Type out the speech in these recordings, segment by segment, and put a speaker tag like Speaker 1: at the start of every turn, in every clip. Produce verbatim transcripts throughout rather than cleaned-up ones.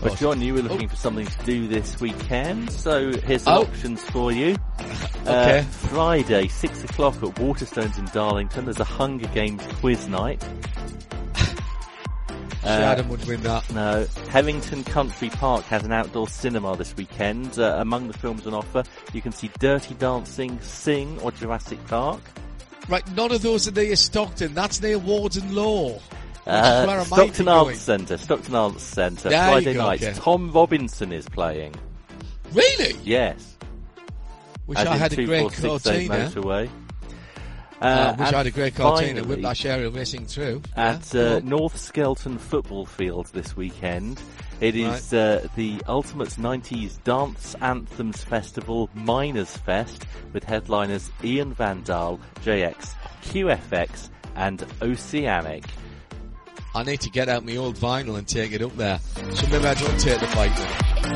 Speaker 1: But John, you were looking oh. for something to do this weekend, so here's some oh. options for you.
Speaker 2: Okay.
Speaker 1: Uh, Friday, six o'clock at Waterstones in Darlington, there's a Hunger Games quiz night.
Speaker 2: Shadham uh, would win that.
Speaker 1: No. Hevington Country Park has an outdoor cinema this weekend. Uh, among the films on offer, you can see Dirty Dancing, Sing, or Jurassic Park.
Speaker 2: Right, none of those are near Stockton. That's near Warden Law.
Speaker 1: Uh,
Speaker 2: where
Speaker 1: Stockton Arts Centre. Stockton Arts Centre.
Speaker 2: There
Speaker 1: Friday
Speaker 2: you go,
Speaker 1: night.
Speaker 2: okay.
Speaker 1: Tom Robinson is playing.
Speaker 2: Really?
Speaker 1: Yes.
Speaker 2: Wish
Speaker 1: As
Speaker 2: I had a great
Speaker 1: Cortina. Motorway.
Speaker 2: Uh, uh, wish I had a great Cortina.
Speaker 1: Finally,
Speaker 2: Whiplash area racing through.
Speaker 1: At
Speaker 2: yeah,
Speaker 1: uh, North Skelton Football Field this weekend. It is
Speaker 2: right.
Speaker 1: uh, the Ultimates nineties Dance Anthems Festival Miners Fest with headliners Ian Vandal, J X, Q F X and Oceanic.
Speaker 2: I need to get out my old vinyl and take it up there. So maybe I don't take the bike then.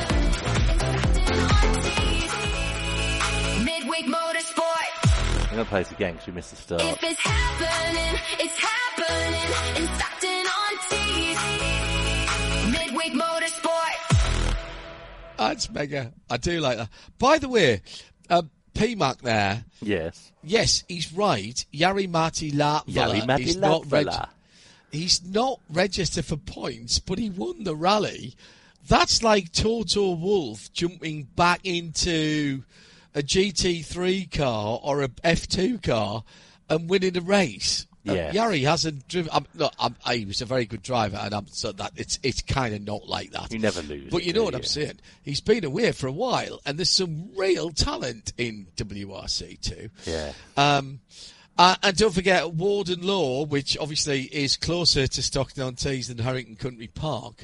Speaker 3: Midweek Motorsport.
Speaker 1: I'm going to play this again because we missed the start.
Speaker 3: If it's happening, it's happening in Stockton on Tees. Midweek Motorsport.
Speaker 2: That's mega. I do like that. By the way, uh, P-Mac there.
Speaker 1: Yes.
Speaker 2: Yes, he's right. Jari Matti
Speaker 1: Jari Matti
Speaker 2: is not reg-
Speaker 1: Latvala.
Speaker 2: He's not registered for points, but he won the rally. That's like Toto Wolff jumping back into a G T three car or a F two car and winning a race.
Speaker 1: Yes.
Speaker 2: Uh, Jari hasn't driven. I'm, no, I'm, I, he was a very good driver, and I'm so that it's it's kind of not like that.
Speaker 1: You never lose.
Speaker 2: But you know what
Speaker 1: you?
Speaker 2: I'm saying? He's been away for a while, and there's some real talent in W R C too.
Speaker 1: Yeah.
Speaker 2: Um. Uh, and don't forget Warden Law, which obviously is closer to Stockton-on-Tees than Harrington Country Park.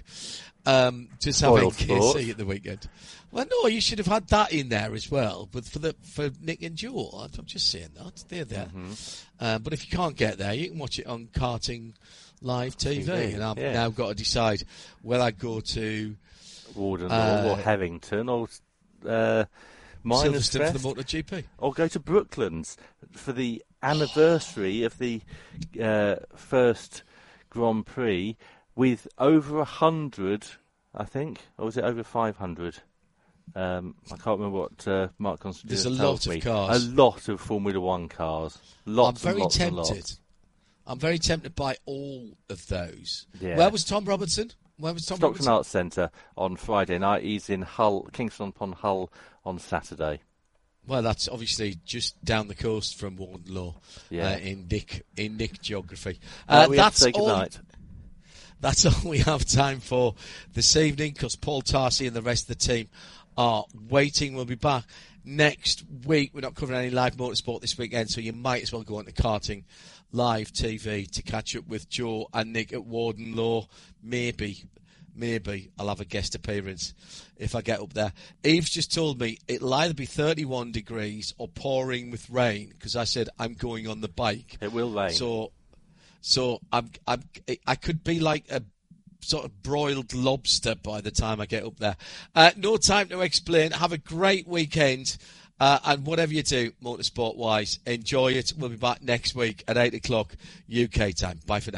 Speaker 2: Um, just having K C at the weekend. Well, no, you should have had that in there as well. But for the for Nick and Joel, I'm just saying that they're there.
Speaker 1: Mm-hmm.
Speaker 2: Um, but if you can't get there, you can watch it on Karting Live T V. T V and I've
Speaker 1: yeah.
Speaker 2: now got to decide whether I go to
Speaker 1: Warden
Speaker 2: uh,
Speaker 1: Law or Hevington or uh, Miners
Speaker 2: Silverstone
Speaker 1: Fest,
Speaker 2: for the MotoGP,
Speaker 1: or go to Brooklands for the anniversary of the uh, first Grand Prix with over a hundred, I think, or was it over five hundred? Um, I can't remember what uh, Mark Constantine
Speaker 2: There's a
Speaker 1: tells
Speaker 2: lot
Speaker 1: me.
Speaker 2: of cars.
Speaker 1: A lot of Formula One cars. Lots
Speaker 2: I'm
Speaker 1: and
Speaker 2: very
Speaker 1: lots
Speaker 2: tempted.
Speaker 1: and lots.
Speaker 2: I'm very tempted by all of those.
Speaker 1: Yeah.
Speaker 2: Where was Tom Robertson? Where was Tom
Speaker 1: Stockton
Speaker 2: Robertson?
Speaker 1: Arts Centre on Friday night. He's in Hull, Kingston upon Hull on Saturday.
Speaker 2: Well, that's obviously just down the coast from Warden Law,
Speaker 1: yeah.
Speaker 2: uh, in Nick in Nick geography.
Speaker 1: Uh,
Speaker 2: Uh,
Speaker 1: we
Speaker 2: that's
Speaker 1: have to say
Speaker 2: all.
Speaker 1: goodnight.
Speaker 2: That's all we have time for this evening, because Paul Tarsi and the rest of the team are waiting. We'll be back next week. We're not covering any live motorsport this weekend, so you might as well go on to Karting Live T V to catch up with Joe and Nick at Warden Law. Maybe, maybe I'll have a guest appearance if I get up there. Eve's just told me it'll either be thirty-one degrees or pouring with rain, because I said I'm going on the bike.
Speaker 1: It will rain.
Speaker 2: So, so I'm, I'm, I could be like a sort of broiled lobster by the time I get up there. Uh, no time to explain. Have a great weekend. Uh, and whatever you do, motorsport-wise, enjoy it. We'll be back next week at eight o'clock U K time. Bye for now.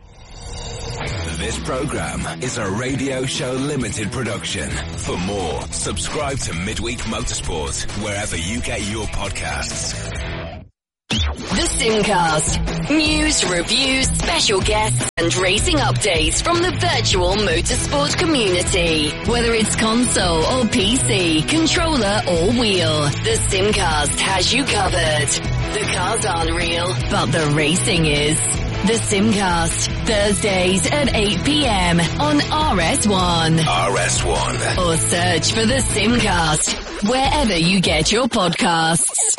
Speaker 4: This program is a Radio Show Limited production. For more, subscribe to Midweek Motorsport wherever you get your podcasts.
Speaker 5: The Simcast. News, reviews, special guests, and racing updates from the virtual motorsport community. Whether it's console or P C, controller or wheel, the Simcast has you covered. The cars aren't real, but the racing is. The Simcast, Thursdays at eight p.m. on R S one.
Speaker 4: R S one.
Speaker 5: Or search for the Simcast wherever you get your podcasts.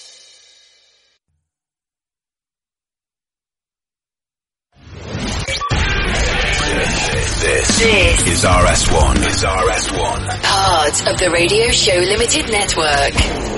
Speaker 4: This,
Speaker 5: this
Speaker 4: is R S one. Is R S one.
Speaker 5: Part of the Radio Show Limited Network.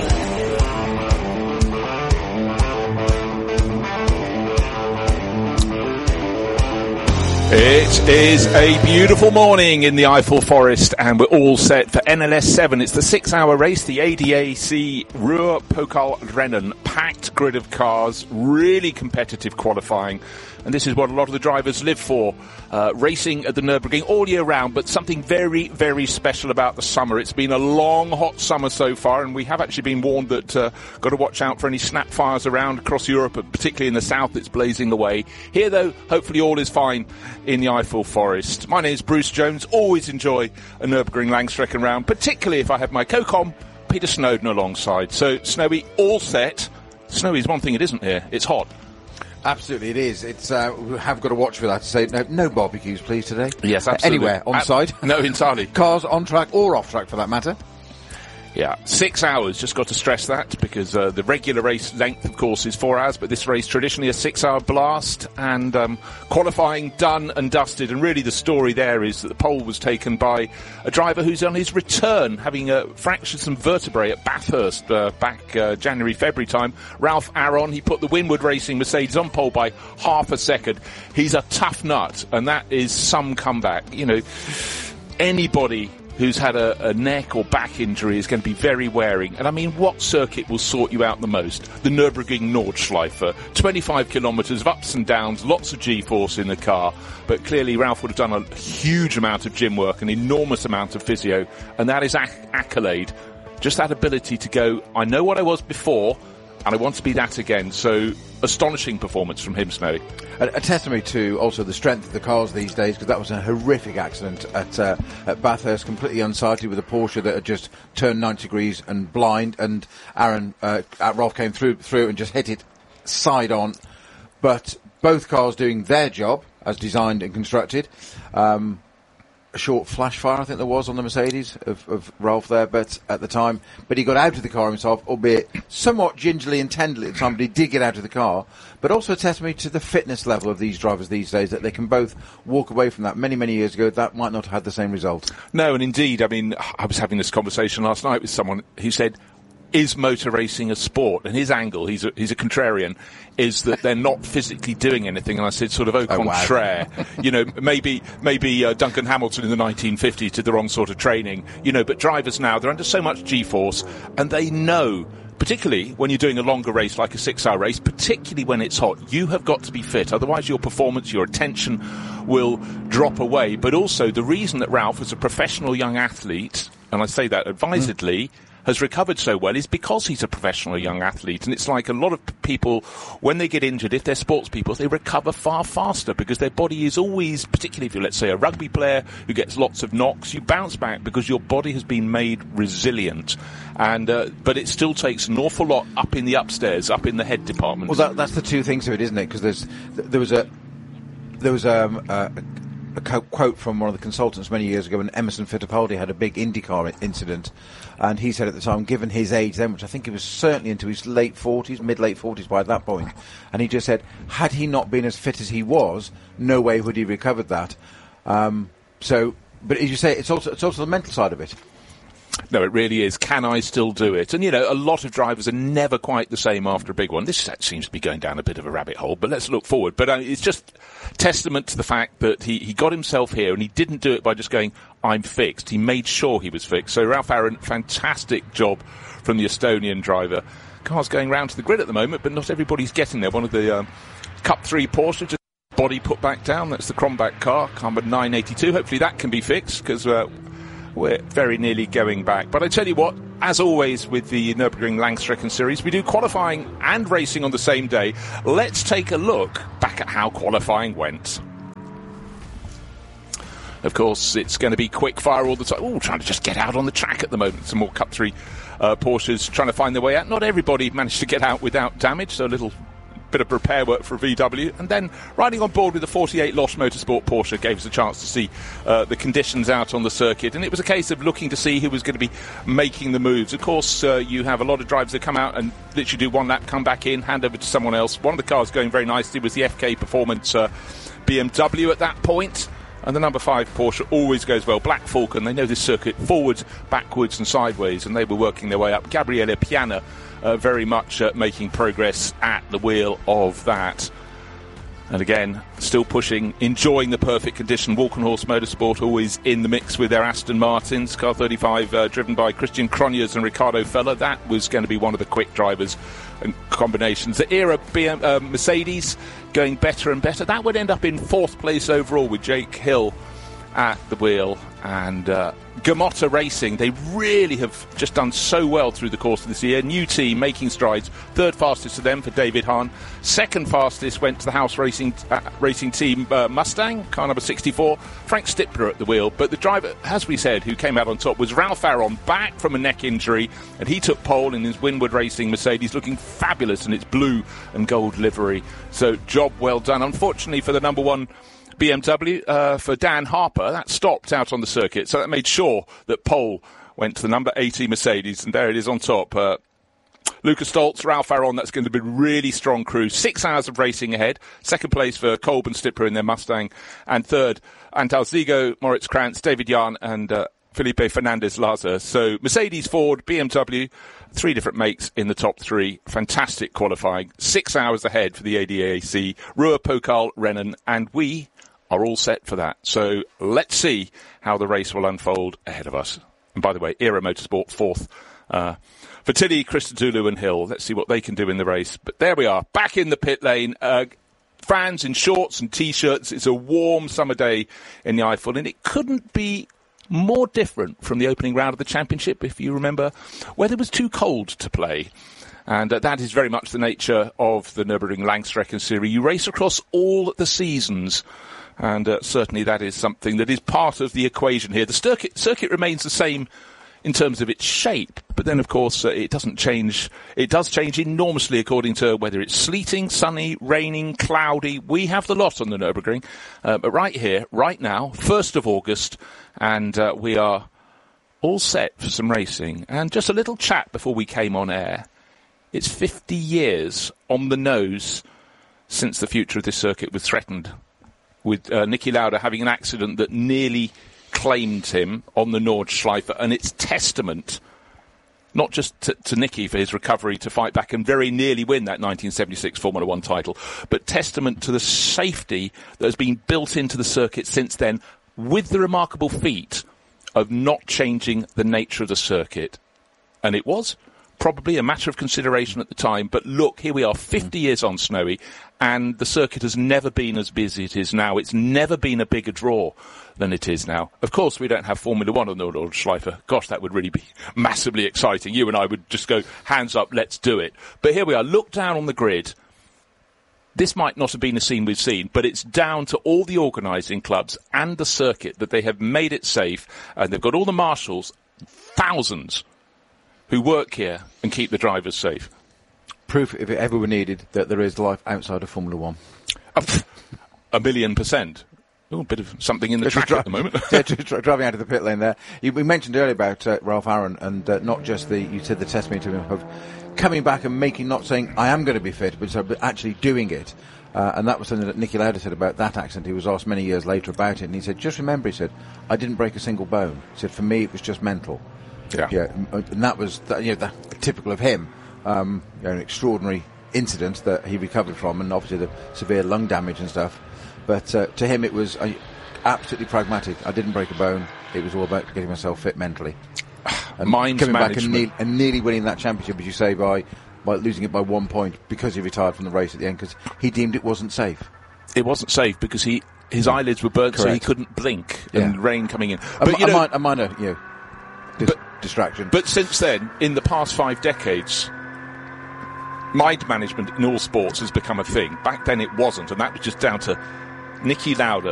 Speaker 6: It is a beautiful morning in the Eiffel Forest, and we're all set for N L S seven. It's the six-hour race, the A D A C Ruhr-Pokalrennen. Packed grid of cars, really competitive qualifying. And this is what a lot of the drivers live for, uh, racing at the Nürburgring all year round, but something very, very special about the summer. It's been a long, hot summer so far, and we have actually been warned that uh, got to watch out for any snap fires around across Europe, particularly in the south. It's blazing away. Here, though, hopefully all is fine in the Eiffel Forest. My name is Bruce Jones. Always enjoy a Nürburgring Langstrecken round, particularly if I have my co-com, Peter Snowden, alongside. So, Snowy, all set. Snowy is one thing it isn't here. It's hot.
Speaker 7: Absolutely, it is. It's uh, we have got to watch for that to say no, no barbecues, please, today.
Speaker 6: Yes, absolutely.
Speaker 7: Uh, anywhere on
Speaker 6: uh,
Speaker 7: side.
Speaker 6: No, entirely.
Speaker 7: Cars on track or off track, for that matter.
Speaker 6: Yeah, six hours, just got to stress that, because uh, the regular race length, of course, is four hours, but this race traditionally a six-hour blast, and um, qualifying done and dusted, and really the story there is that the pole was taken by a driver who's on his return, having uh, fractured some vertebrae at Bathurst uh, back uh, January, February time. Ralph Aron, he put the Winwood Racing Mercedes on pole by half a second. He's a tough nut, and that is some comeback. You know, anybody who's had a, a neck or back injury is going to be very wearing. And I mean, what circuit will sort you out the most? The Nürburgring Nordschleife. twenty-five kilometres of ups and downs, lots of G-force in the car. But clearly Ralph would have done a huge amount of gym work, an enormous amount of physio. And that is acc- accolade. Just that ability to go, I know what I was before, and I want to be that again. So, astonishing performance from him, Snowy.
Speaker 7: A, a testimony to also the strength of the cars these days, because that was a horrific accident at uh, at Bathurst, completely unsightly, with a Porsche that had just turned ninety degrees and blind, and Aaron, uh, Ralph came through through and just hit it side on. But both cars doing their job as designed and constructed. Um, A short flash fire, I think there was, on the Mercedes of, of Ralph there, but at the time, but he got out of the car himself, albeit somewhat gingerly and tenderly at the time, but he did get out of the car. But also a testimony to the fitness level of these drivers these days, that they can both walk away from that. Many, many years ago, that might not have had the same result.
Speaker 6: No, and indeed, I mean, I was having this conversation last night with someone who said, is motor racing a sport? And his angle, he's a, he's a contrarian, is that they're not physically doing anything. And I said, sort of au contraire. Oh, wow. You know, maybe maybe uh, Duncan Hamilton in the nineteen fifties did the wrong sort of training. You know, but drivers now, they're under so much G-force, and they know, particularly when you're doing a longer race like a six-hour race, particularly when it's hot, you have got to be fit. Otherwise, your performance, your attention will drop away. But also, the reason that Ralph was a professional young athlete, and I say that advisedly, mm. has recovered so well is because he's a professional young athlete. And it's like a lot of people, when they get injured, if they're sports people, they recover far faster because their body is always, particularly if you're, let's say, a rugby player who gets lots of knocks, you bounce back because your body has been made resilient. And uh, but it still takes an awful lot up in the upstairs, up in the head department.
Speaker 7: Well, that, that's the two things of it, isn't it? Because there's there was a there was um, a, a quote from one of the consultants many years ago when Emerson Fittipaldi had a big IndyCar incident, and he said at the time, given his age then, which I think he was certainly into his late forties, mid-late forties by that point, and he just said, had he not been as fit as he was, no way would he recovered that. Um, so, but as you say, it's also it's also the mental side of it.
Speaker 6: No, it really is. Can I still do it? And, you know, a lot of drivers are never quite the same after a big one. This seems to be going down a bit of a rabbit hole, but let's look forward. But uh, it's just testament to the fact that he, he got himself here, and he didn't do it by just going, I'm fixed. He made sure he was fixed. So Ralph Aron, fantastic job from the Estonian driver. Car's going round to the grid at the moment, but not everybody's getting there. One of the um, Cup three Porsche, just body put back down. That's the Kronbach car, car number nine eighty-two. Hopefully that can be fixed, because uh, we're very nearly going back. But I tell you what, as always with the Nürburgring Langstrecken series, we do qualifying and racing on the same day. Let's take a look back at how qualifying went. Of course, it's going to be quick fire all the time. Oh, trying to just get out on the track at the moment. Some more Cup three uh, Porsches trying to find their way out. Not everybody managed to get out without damage, so a little bit of repair work for V W. And then riding on board with the forty-eight Losch Motorsport Porsche gave us a chance to see uh, the conditions out on the circuit. And it was a case of looking to see who was going to be making the moves. Of course, uh, you have a lot of drivers that come out and literally do one lap, come back in, hand over to someone else. One of the cars going very nicely was the F K Performance uh, B M W at that point. And the number five Porsche always goes well. Black Falcon, they know this circuit forwards, backwards and sideways, and they were working their way up. Gabriele Piana uh, very much uh, making progress at the wheel of that. And again, still pushing, enjoying the perfect condition. Walkenhorst Motorsport always in the mix with their Aston Martins. Car thirty-five uh, driven by Christian Cronjes and Ricardo Feller. That was going to be one of the quick drivers and combinations. The era B M, uh, Mercedes going better and better. That would end up in fourth place overall with Jake Hill at the wheel. And uh, Gamotta Racing, they really have just done so well through the course of this year. New team making strides. Third fastest to them for David Hahn. Second fastest went to the House Racing uh, racing team uh, Mustang, car number sixty-four. Frank Stipler at the wheel. But the driver, as we said, who came out on top was Ralph Aron, back from a neck injury. And he took pole in his Winward Racing Mercedes, looking fabulous in its blue and gold livery. So job well done. Unfortunately for the number one B M W, uh, for Dan Harper, that stopped out on the circuit, so that made sure that pole went to the number eighty Mercedes, and there it is on top. Uh, Lucas Stoltz, Ralph Aron, that's going to be a really strong crew. Six hours of racing ahead. Second place for Kolb and Stipler in their Mustang, and third, Antal Zigo, Moritz Krantz, David Jahn, and uh, Felipe Fernandez-Laza. So Mercedes, Ford, B M W, three different makes in the top three. Fantastic qualifying. Six hours ahead for the A D A C. Ruhr, Pokal, Rennen, and we are all set for that. So let's see how the race will unfold ahead of us. And by the way, Era Motorsport fourth uh, for Tilly, Christodoulou and Hill. Let's see what they can do in the race. But there we are, back in the pit lane. Uh, fans in shorts and T-shirts. It's a warm summer day in the Eifel, and it couldn't be more different from the opening round of the championship, if you remember, where it was too cold to play. And uh, that is very much the nature of the Nürburgring Langstrecken Series. You race across all the seasons. And uh, certainly that is something that is part of the equation here. The circuit, circuit remains the same in terms of its shape, but then, of course, uh, it doesn't change. It does change enormously according to whether it's sleeting, sunny, raining, cloudy. We have the lot on the Nürburgring. Uh, but right here, right now, first of August, and uh, we are all set for some racing. And just a little chat before we came on air. It's fifty years on the nose since the future of this circuit was threatened, with uh, Niki Lauda having an accident that nearly claimed him on the Nordschleife, and it's testament not just to, to Niki for his recovery to fight back and very nearly win that nineteen seventy-six Formula One title, but testament to the safety that has been built into the circuit since then, with the remarkable feat of not changing the nature of the circuit. And it was probably a matter of consideration at the time, but look, here we are, fifty years on, Snowy, and the circuit has never been as busy as it is now. It's never been a bigger draw than it is now. Of course, we don't have Formula One on the Nordschleife. Gosh, that would really be massively exciting. You and I would just go, hands up, let's do it. But here we are, look down on the grid. This might not have been a scene we've seen, but it's down to all the organising clubs and the circuit that they have made it safe, and they've got all the marshals, thousands, who work here and keep the drivers safe.
Speaker 7: Proof, if it ever were needed, that there is life outside of Formula One.
Speaker 6: A, a million percent. Oh, a bit of something in the track dri- at the moment.
Speaker 7: yeah, just driving out of the pit lane there. You, we mentioned earlier about uh, Ralph Aron, and uh, not just the, you said the testimony to him of coming back and making, not saying, I am going to be fit, but, so, but actually doing it. Uh, and that was something that Niki Lauda said about that accident. He was asked many years later about it, and he said, just remember, he said, I didn't break a single bone. He said, for me, it was just mental.
Speaker 6: Yeah.
Speaker 7: Yeah, and that was, that, you know, that, typical of him. Um, you know, an extraordinary incident that he recovered from, and obviously the severe lung damage and stuff. But uh, to him, it was uh, absolutely pragmatic. I didn't break a bone. It was all about getting myself fit mentally. And
Speaker 6: Mind
Speaker 7: coming
Speaker 6: management.
Speaker 7: back and, ne- and nearly winning that championship, as you say, by by losing it by one point because he retired from the race at the end because he deemed it wasn't safe.
Speaker 6: It wasn't safe because he his eyelids were burnt,
Speaker 7: Correct.
Speaker 6: so he couldn't blink,
Speaker 7: Yeah.
Speaker 6: and rain coming in.
Speaker 7: A,
Speaker 6: But
Speaker 7: mi-
Speaker 6: you
Speaker 7: a,
Speaker 6: know,
Speaker 7: mi- a minor, you know, dis-
Speaker 6: But-
Speaker 7: distraction.
Speaker 6: But since then, in the past five decades, mind management in all sports has become a thing. Back then it wasn't, and that was just down to Niki Lauda